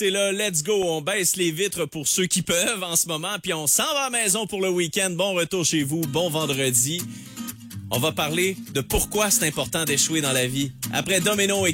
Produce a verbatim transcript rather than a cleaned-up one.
T'es là, let's go, on baisse les vitres pour ceux qui peuvent en ce moment, puis on s'en va à la maison pour le week-end. Bon retour chez vous, bon vendredi. On va parler de pourquoi c'est important d'échouer dans la vie. Après Domino et